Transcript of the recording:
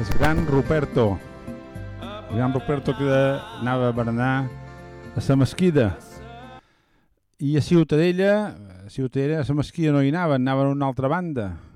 el gran Ruperto. El gran Ruperto que anava a berenar a la Mesquida. I a Ciutadella, a la Mesquida no hi anaven a una altra banda.